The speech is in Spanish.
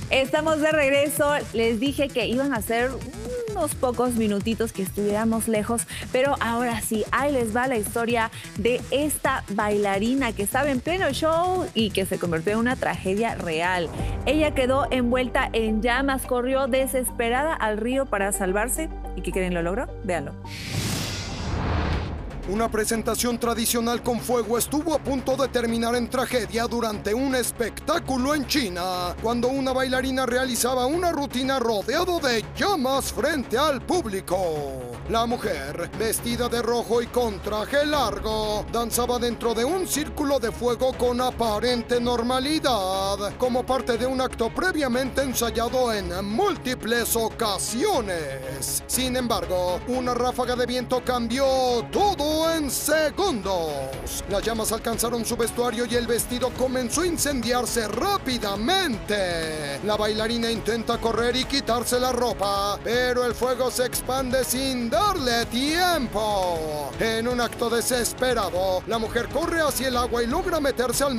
Estamos de regreso. Les dije que iban a ser unos pocos minutitos que estuviéramos lejos, pero ahora sí, ahí les va la historia de esta bailarina que estaba en pleno show y que se convirtió en una tragedia real. Ella quedó envuelta en llamas, corrió desesperada al río para salvarse. ¿Y qué creen? ¿Lo logró? Véanlo. Una presentación tradicional con fuego estuvo a punto de terminar en tragedia durante un espectáculo en China, cuando una bailarina realizaba una rutina rodeado de llamas frente al público. La mujer, vestida de rojo y con traje largo, danzaba dentro de un círculo de fuego con aparente normalidad, como parte de un acto previamente ensayado en múltiples ocasiones. Sin embargo, una ráfaga de viento cambió todo en segundos. Las llamas alcanzaron su vestuario y el vestido comenzó a incendiarse rápidamente. La bailarina intenta correr y quitarse la ropa, pero el fuego se expande sin darle tiempo. En un acto desesperado, la mujer corre hacia el agua y logra meterse al